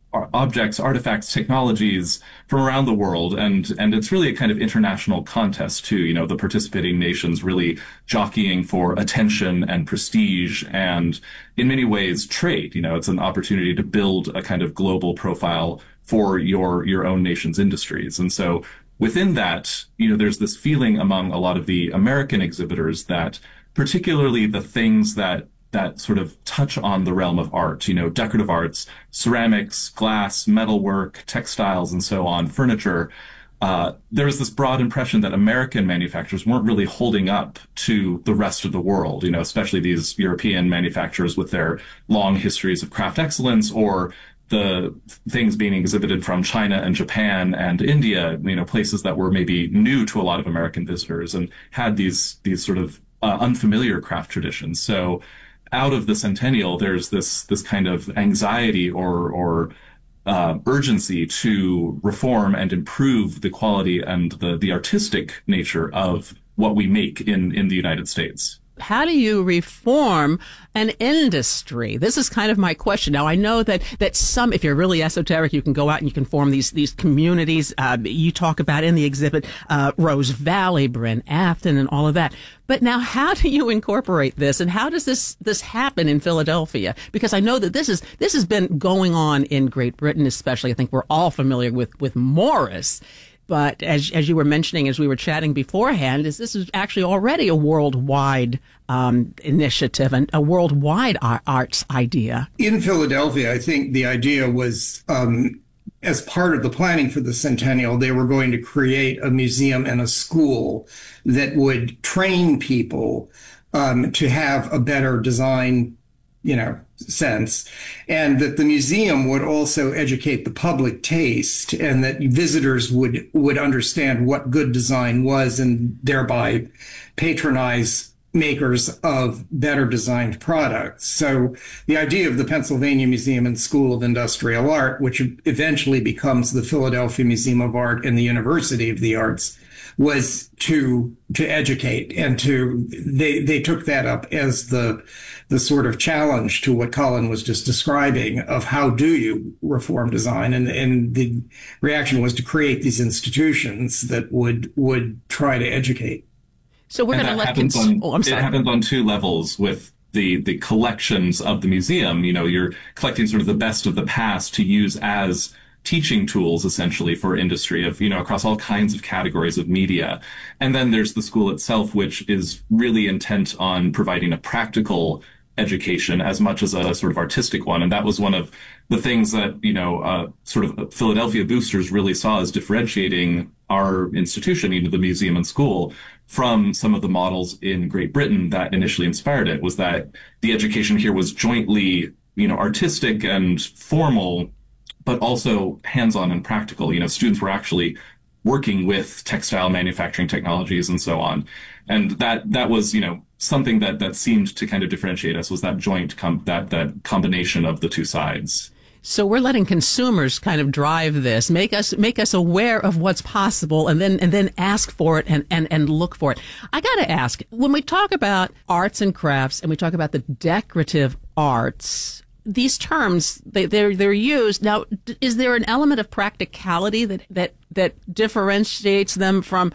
objects, artifacts, technologies from around the world. And, and it's really a kind of international contest too, you know, the participating nations really jockeying for attention and prestige and in many ways trade. You know, it's an opportunity to build a kind of global profile for your, your own nation's industries. And so within that, you know, there's this feeling among a lot of the American exhibitors that particularly the things that that sort of touch on the realm of art, you know, decorative arts, ceramics, glass, metalwork, textiles, and so on, furniture. Uh, there was this broad impression that American manufacturers weren't really holding up to the rest of the world, you know, especially these European manufacturers with their long histories of craft excellence, or the things being exhibited from China and Japan and India, you know, places that were maybe new to a lot of American visitors and had these, these sort of uh, unfamiliar craft traditions. So out of the centennial, there's this this kind of anxiety or or uh, urgency to reform and improve the quality and the the artistic nature of what we make in in the United States. How do you reform an industry? This is kind of my question. Now, I know that that some, if you're really esoteric, you can go out and you can form these these communities. Uh, you talk about in the exhibit uh, Rose Valley, Bryn Afton, and all of that. But now, how do you incorporate this, and how does this this happen in Philadelphia? Because I know that this is this has been going on in Great Britain, especially. I think we're all familiar with with Morris. But as as you were mentioning, as we were chatting beforehand, is this is actually already a worldwide um, initiative and a worldwide arts idea. In Philadelphia, I think the idea was, um, as part of the planning for the centennial, they were going to create a museum and a school that would train people um, to have a better design, you know, sense, and that the museum would also educate the public taste, and that visitors would would understand what good design was, and thereby patronize makers of better designed products. So the idea of the Pennsylvania Museum and School of Industrial Art, which eventually becomes the Philadelphia Museum of Art and the University of the Arts, was to to educate, and to they they took that up as the the sort of challenge to what Colin was just describing of how do you reform design, and and the reaction was to create these institutions that would would try to educate. So we're going to let cons- on, oh, I'm sorry. It happens on two levels with the the collections of the museum. You know, you're collecting sort of the best of the past to use as teaching tools essentially for industry of, you know, across all kinds of categories of media. And then there's the school itself, which is really intent on providing a practical education as much as a sort of artistic one. And that was one of the things that, you know, uh, sort of Philadelphia boosters really saw as differentiating our institution, you know, the museum and school, from some of the models in Great Britain that initially inspired it, was that the education here was jointly, you know, artistic and formal, but also hands-on and practical. You know, students were actually working with textile manufacturing technologies and so on. And that, that was, you know, something that, that seemed to kind of differentiate us, was that joint, com- that, that combination of the two sides. So we're letting consumers kind of drive this, make us make us aware of what's possible, and then and then ask for it and, and, and look for it. I got to ask, when we talk about arts and crafts and we talk about the decorative arts, these terms, they, they're they're used. Now, is there an element of practicality that, that, that differentiates them from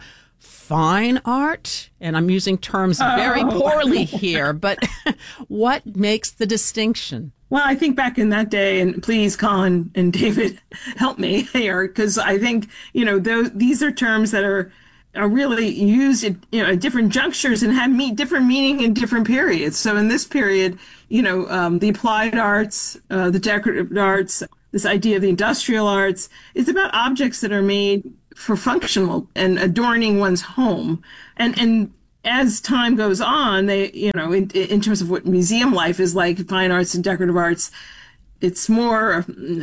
fine art? And I'm using terms very Oh. poorly here, but what makes the distinction? Well, I think back in that day, and please, Colin and David, help me here, because I think, you know, those, these are terms that are are really used at, you know, at different junctures and have me- different meaning in different periods. So in this period, you know, um, the applied arts, uh, the decorative arts, this idea of the industrial arts, is about objects that are made for functional and adorning one's home. And, and as time goes on, they, you know, in, in terms of what museum life is like, fine arts and decorative arts, it's more,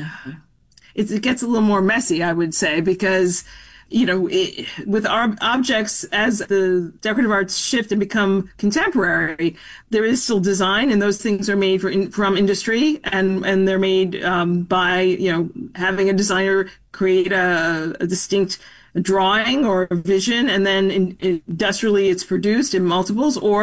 it's, it gets a little more messy, I would say, because, you know, it, with our objects, as the decorative arts shift and become contemporary, there is still design, and those things are made for in, from industry, and, and they're made um, by, you know, having a designer create a, a distinct drawing or a vision, and then in, industrially it's produced in multiples, or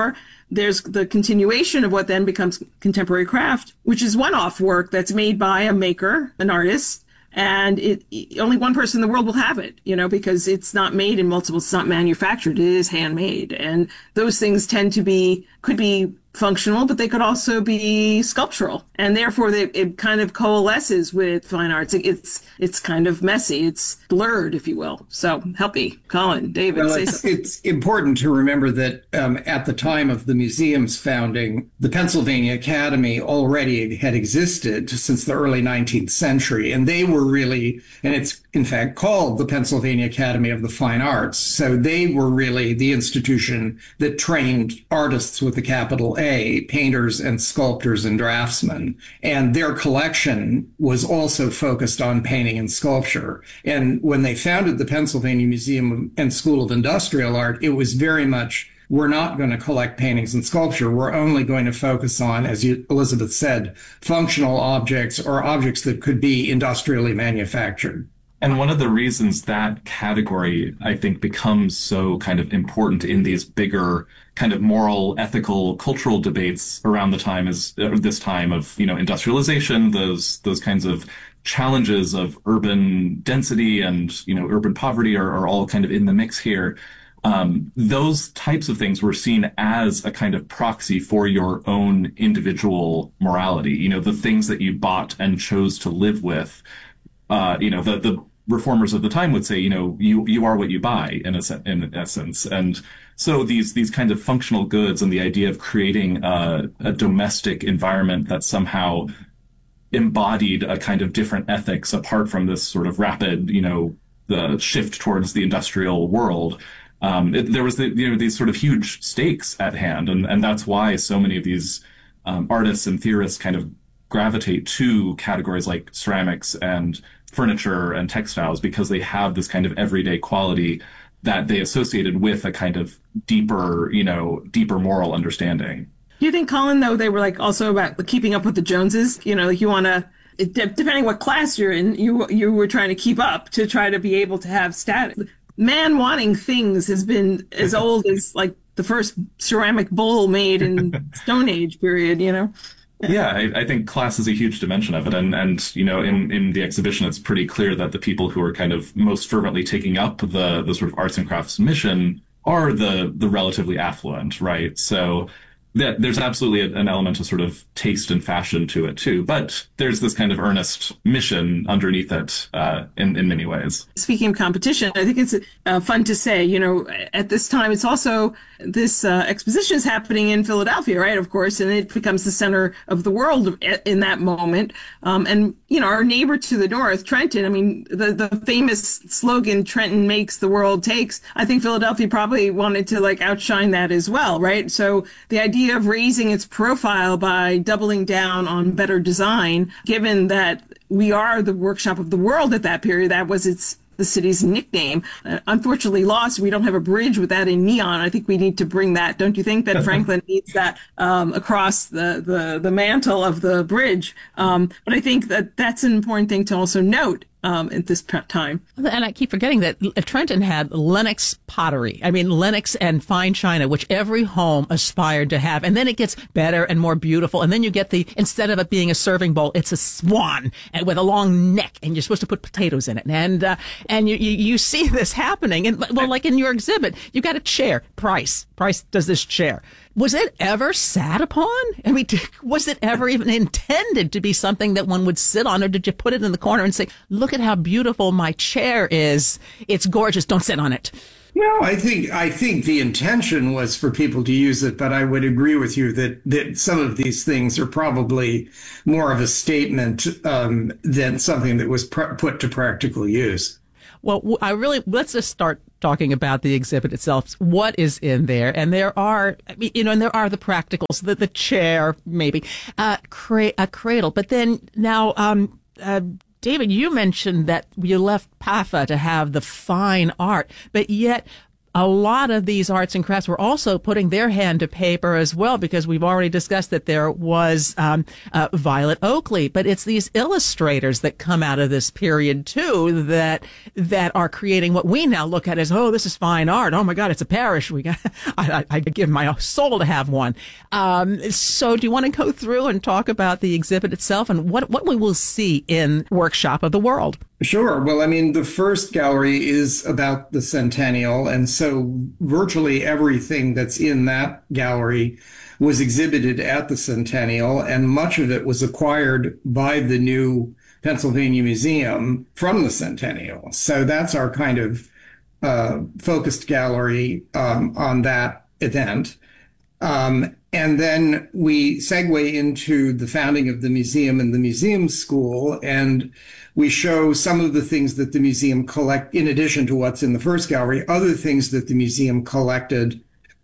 there's the continuation of what then becomes contemporary craft, which is one-off work that's made by a maker, an artist, and it, only one person in the world will have it, you know, because it's not made in multiple, it's not manufactured, it is handmade. And those things tend to be, could be functional, but they could also be sculptural, and therefore they, it kind of coalesces with fine arts. It's it's kind of messy, it's blurred, if you will. So help me, Colin, David. Well, say it's, something. it's important to remember that um, at the time of the museum's founding, the Pennsylvania Academy already had existed since the early nineteenth century, and they were really, and it's in fact called the Pennsylvania Academy of the Fine Arts. So they were really the institution that trained artists with a capital A, painters and sculptors and draftsmen. And their collection was also focused on painting and sculpture. And when they founded the Pennsylvania Museum and School of Industrial Art, it was very much, we're not going to collect paintings and sculpture. We're only going to focus on, as you, Elizabeth said, functional objects or objects that could be industrially manufactured. And one of the reasons that category, I think, becomes so kind of important in these bigger kind of moral, ethical, cultural debates around the time is uh, this time of, you know, industrialization, those those kinds of challenges of urban density and, you know, urban poverty are, are all kind of in the mix here. Um, those types of things were seen as a kind of proxy for your own individual morality. You know, the things that you bought and chose to live with. Uh, you know, the the reformers of the time would say, you know, you you are what you buy in a in essence, and so these these kind of functional goods and the idea of creating a, a domestic environment that somehow embodied a kind of different ethics apart from this sort of rapid, you know, the shift towards the industrial world. Um, it, there was the, you know, these sort of huge stakes at hand, and and that's why so many of these um, artists and theorists kind of gravitate to categories like ceramics and furniture and textiles, because they have this kind of everyday quality that they associated with a kind of deeper, you know, deeper moral understanding. Do you think, Colin, though, they were like also about keeping up with the Joneses? You know, like you want to, depending what class you're in, you you were trying to keep up to try to be able to have status. Man wanting things has been as old as like the first ceramic bowl made in Stone Age period, you know? Yeah, I, I think class is a huge dimension of it. And, and you know, in, in the exhibition, it's pretty clear that the people who are kind of most fervently taking up the, the sort of arts and crafts mission are the, the relatively affluent, right? So that there's absolutely an element of sort of taste and fashion to it, too. But there's this kind of earnest mission underneath it uh, in, in many ways. Speaking of competition, I think it's uh, fun to say, you know, at this time, it's also this uh, exposition is happening in Philadelphia, right, of course, and it becomes the center of the world in that moment. Um, and, you know, our neighbor to the north, Trenton, I mean, the, the famous slogan, Trenton makes, the world takes, I think Philadelphia probably wanted to, like, outshine that as well, right? So the idea of raising its profile by doubling down on better design, given that we are the workshop of the world at that period, that was its the city's nickname. Uh, unfortunately lost. We don't have a bridge with that in neon. I think we need to bring that. Don't you think Ben Franklin needs that um, across the, the, the mantle of the bridge? Um, but I think that that's an important thing to also note um, at this time. And I keep forgetting that Trenton had Lenox pottery. I mean, Lenox and fine china, which every home aspired to have. And then it gets better and more beautiful. And then you get the, instead of it being a serving bowl, it's a swan and with a long neck, and you're supposed to put potatoes in it. And, uh, and you, you, you see this happening. And well, like in your exhibit, you got a chair. Price. Price does this chair. Was it ever sat upon? I mean, was it ever even intended to be something that one would sit on, or did you put it in the corner and say, look at how beautiful my chair is. It's gorgeous. Don't sit on it. No, I think I think the intention was for people to use it, but I would agree with you that, that some of these things are probably more of a statement um, than something that was pr- put to practical use. Well, I really, let's just start talking about the exhibit itself. What is in there? And there are, you know, and there are the practicals, the, the chair, maybe, uh, cra- a cradle. But then now, um, uh, David, you mentioned that you left P A F A to have the fine art, but yet a lot of these arts and crafts were also putting their hand to paper as well, because we've already discussed that there was um, uh, Violet Oakley, but it's these illustrators that come out of this period too that that are creating what we now look at as, oh, this is fine art. Oh my God, it's a parish. We got, I, I, I give my soul to have one. Um, so, do you want to go through and talk about the exhibit itself and what what we will see in Workshop of the World? Sure. Well, I mean, the first gallery is about the centennial, and so virtually everything that's in that gallery was exhibited at the centennial, and much of it was acquired by the new Pennsylvania Museum from the centennial. So that's our kind of uh, focused gallery um, on that event. Um, and then we segue into the founding of the museum and the museum school, and we show some of the things that the museum collect, in addition to what's in the first gallery, other things that the museum collected,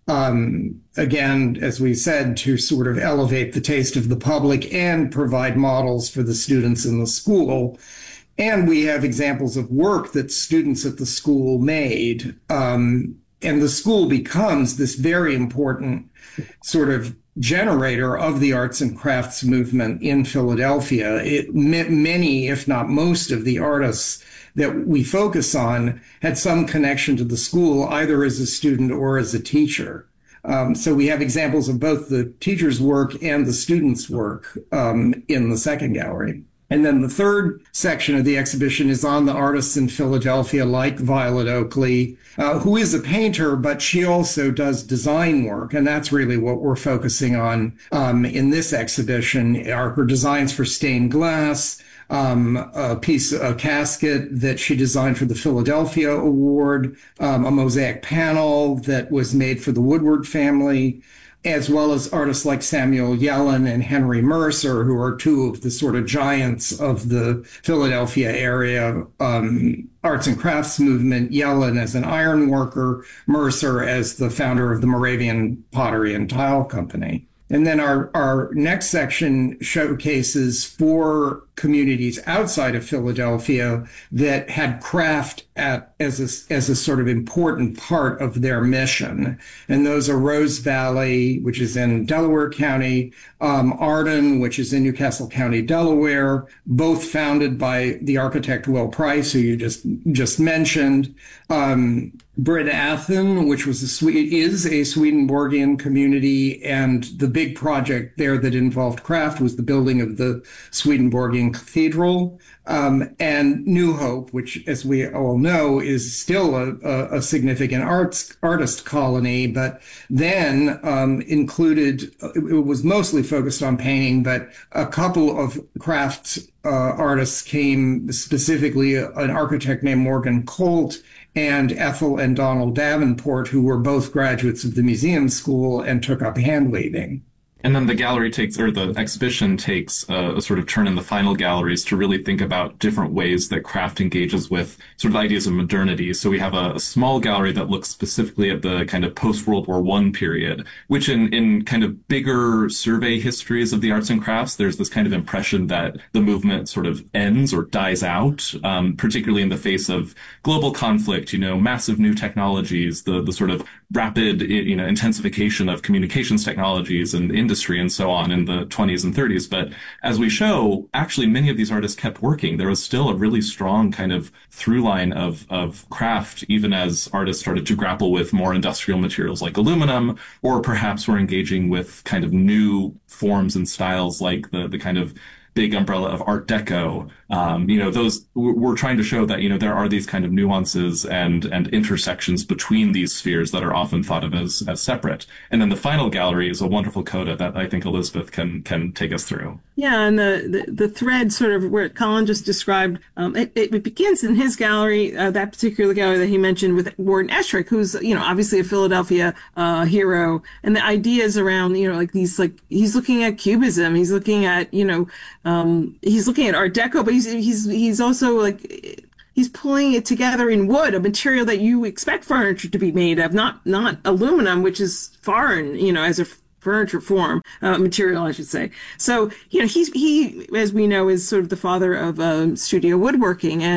um, again, as we said, to sort of elevate the taste of the public and provide models for the students in the school. And we have examples of work that students at the school made. Um, and the school becomes this very important sort of generator of the arts and crafts movement in Philadelphia. It, many, if not most, of the artists that we focus on had some connection to the school, either as a student or as a teacher. Um, so we have examples of both the teacher's work and the student's work um, in the second gallery. And then the third section of the exhibition is on the artists in Philadelphia, like Violet Oakley, uh, who is a painter, but she also does design work. And that's really what we're focusing on um, in this exhibition, are her designs for stained glass, um, a piece, a casket that she designed for the Philadelphia Award, um, a mosaic panel that was made for the Woodward family, as well as artists like Samuel Yellen and Henry Mercer, who are two of the sort of giants of the Philadelphia area um, arts and crafts movement. Yellen as an iron worker, Mercer as the founder of the Moravian Pottery and Tile Company. And then our, our next section showcases four communities outside of Philadelphia that had craft at as a, as a sort of important part of their mission. And those are Rose Valley, which is in Delaware County, um, Arden, which is in Newcastle County, Delaware, both founded by the architect Will Price, who you just just mentioned. Um, Bryn Athyn, which was a is a Swedenborgian community, and the big project there that involved craft was the building of the Swedenborgian Cathedral. Um, and New Hope, which, as we all know, is still a, a, a significant arts artist colony, but then um, included, it was mostly focused on painting, but a couple of crafts uh, artists came, specifically an architect named Morgan Colt and Ethel and Donald Davenport, who were both graduates of the museum school and took up hand weaving. And then the gallery takes, or the exhibition takes a, a sort of turn in the final galleries to really think about different ways that craft engages with sort of ideas of modernity. So we have a, a small gallery that looks specifically at the kind of post-World War One period, which in, in kind of bigger survey histories of the arts and crafts, there's this kind of impression that the movement sort of ends or dies out, um, particularly in the face of global conflict, you know, massive new technologies, the, the sort of rapid, you know, intensification of communications technologies and industry and so on in the twenties and thirties. But as we show, actually many of these artists kept working. There was still a really strong kind of through line of, of craft, even as artists started to grapple with more industrial materials like aluminum, or perhaps were engaging with kind of new forms and styles like the, the kind of big umbrella of Art Deco. Um, you know, those, we're trying to show that, you know, there are these kind of nuances and, and intersections between these spheres that are often thought of as, as separate. And then the final gallery is a wonderful coda that I think Elizabeth can, can take us through. Yeah, and the, the, the thread sort of where Colin just described, um, it, it begins in his gallery, uh, that particular gallery that he mentioned with Warden Eschrick, who's, you know, obviously a Philadelphia uh, hero. And the ideas around, you know, like these, like, he's looking at Cubism, he's looking at, you know, um, he's looking at Art Deco, but he's, he's, he's also like, he's pulling it together in wood, a material that you expect furniture to be made of, not, not aluminum, which is foreign, you know, as a furniture form, uh, material, I should say. So, you know, he's, he, as we know, is sort of the father of um, studio woodworking. And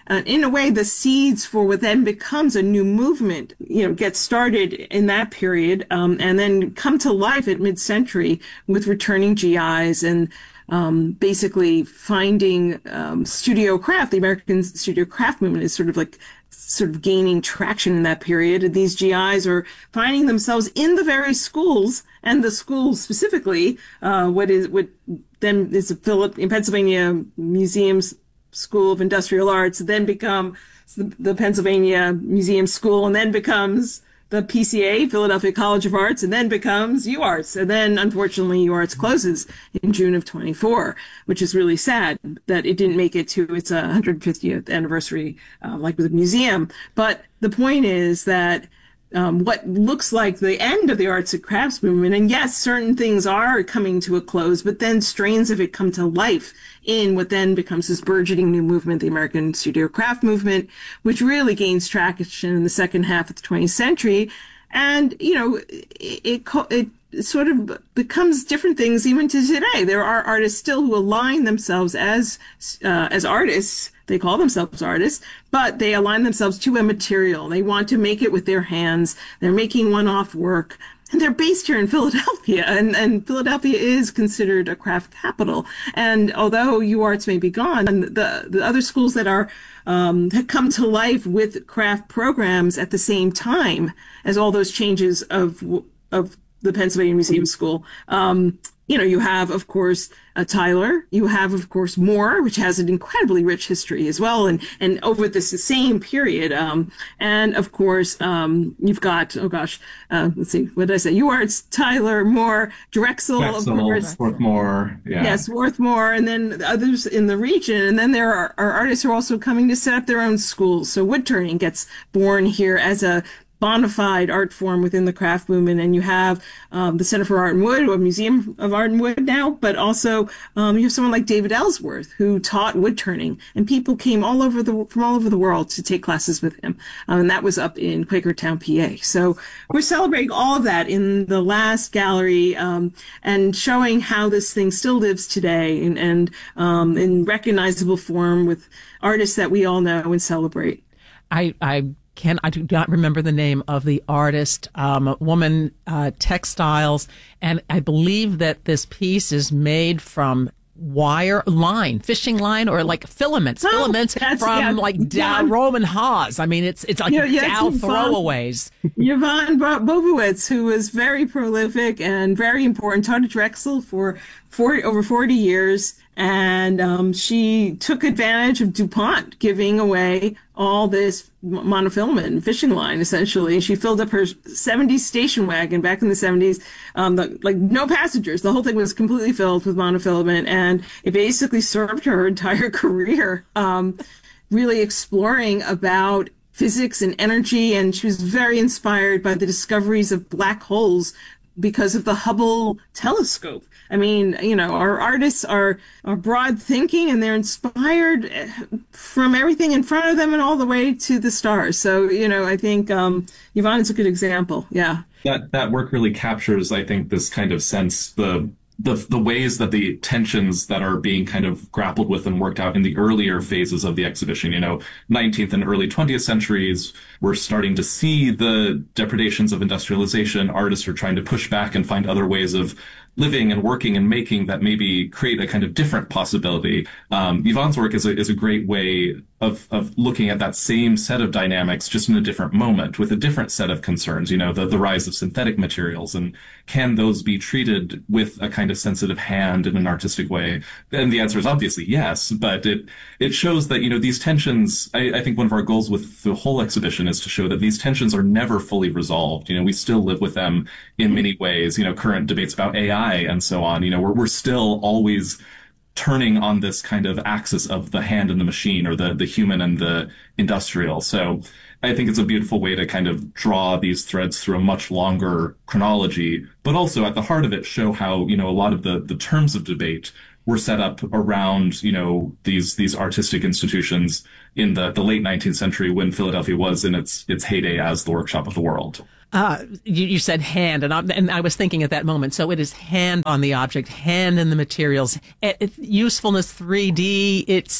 uh, in a way, the seeds for what then becomes a new movement, you know, get started in that period, um, and then come to life at mid-century with returning G Is and um, basically finding um, studio craft. The American studio craft movement is sort of like sort of gaining traction in that period. And these G Is are finding themselves in the very schools, and the schools specifically, uh, what is what then is a Philip in Pennsylvania Museums School of Industrial Arts, then become the, the Pennsylvania Museum School, and then becomes the P C A, Philadelphia College of Arts, and then becomes UArts. And then, unfortunately, UArts closes in June of twenty-four, which is really sad that it didn't make it to its uh, one hundred fiftieth anniversary, uh, like with the museum. But the point is that um, what looks like the end of the arts and crafts movement, and yes, certain things are coming to a close, but then strains of it come to life in what then becomes this burgeoning new movement, the American studio craft movement, which really gains traction in the second half of the twentieth century. And, you know, it, it, it sort of becomes different things even to today. There are artists still who align themselves as, uh, as artists. They call themselves artists, but they align themselves to a material. They want to make it with their hands. They're making one-off work. And they're based here in Philadelphia, and, and Philadelphia is considered a craft capital. And although UArts may be gone, the, the other schools that are um, have come to life with craft programs at the same time as all those changes of of the Pennsylvania Museum School. Um, you know, you have, of course, uh, Tyler. You have, of course, Moore, which has an incredibly rich history as well, and and over this same period. Um, and of course, um, you've got, oh gosh, uh, let's see, what did I say? UArts, Tyler, Moore, Drexel, Drexel, of course, Swarthmore, yeah. Yes, Swarthmore, and then others in the region. And then there are, are artists who are also coming to set up their own schools. So wood turning gets born here as a bona fide art form within the craft movement, and you have um, the Center for Art and Wood, or Museum of Art and Wood now, but also um, you have someone like David Ellsworth who taught wood turning, and people came all over the from all over the world to take classes with him, um, and that was up in Quakertown, P A. So we're celebrating all of that in the last gallery, um, and showing how this thing still lives today, and, and um, in recognizable form with artists that we all know and celebrate. I I. Can I do not remember the name of the artist, um, woman, uh, textiles, and I believe that this piece is made from wire line, fishing line, or like filaments, oh, filaments from yeah, like Dow, Roman Haas. I mean, it's it's like yeah, yeah, Dow it's throwaways. Yvonne Bobowitz, who was very prolific and very important, taught at Drexel for forty, over forty years. And um, she took advantage of DuPont giving away all this monofilament fishing line, essentially. She filled up her seventies station wagon back in the seventies, um, the, like no passengers. The whole thing was completely filled with monofilament, and it basically served her entire career, um, really exploring about physics and energy. And she was very inspired by the discoveries of black holes because of the Hubble telescope. I mean, you know, our artists are, are broad thinking, and they're inspired from everything in front of them and all the way to the stars. So, you know, I think um, Yvonne is a good example. Yeah. That that work really captures, I think, this kind of sense, the the the ways that the tensions that are being kind of grappled with and worked out in the earlier phases of the exhibition. You know, nineteenth and early twentieth centuries, we're starting to see the depredations of industrialization. Artists are trying to push back and find other ways of living and working and making that maybe create a kind of different possibility. Um, Yvonne's work is a, is a great way of, of looking at that same set of dynamics just in a different moment with a different set of concerns, you know, the, the rise of synthetic materials, and can those be treated with a kind of sensitive hand in an artistic way? And the answer is obviously yes, but it, it shows that, you know, these tensions, I, I think one of our goals with the whole exhibition is to show that these tensions are never fully resolved. You know, we still live with them in many ways, you know, current debates about A I and so on, you know, we're, we're still always turning on this kind of axis of the hand and the machine, or the, the human and the industrial. So I think it's a beautiful way to kind of draw these threads through a much longer chronology, but also at the heart of it show how, you know, a lot of the, the terms of debate were set up around, you know, these, these artistic institutions in the, the late nineteenth century, when Philadelphia was in its, its heyday as the workshop of the world. Uh, you, you said hand, and, I'm, and I was thinking at that moment, so it is hand on the object, hand in the materials. It, it, usefulness three D, it's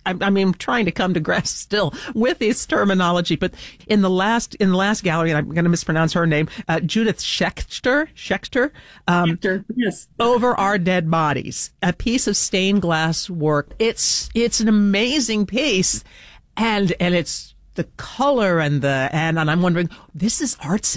I, I mean, I'm trying to come to grasp still with this terminology. But in the last in the last gallery, and I'm going to mispronounce her name, uh, Judith Schechter, Schechter, um, Schechter, yes. Over Our Dead Bodies, a piece of stained glass work. It's it's an amazing piece, and and it's the color and the and, and I'm wondering, this is art